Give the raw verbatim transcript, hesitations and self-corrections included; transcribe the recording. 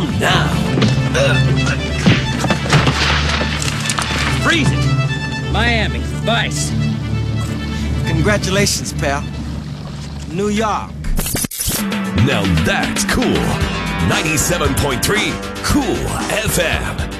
now. Freeze it! Miami, Vice. Congratulations, pal. New York. Now that's cool. ninety-seven point three Cool F M.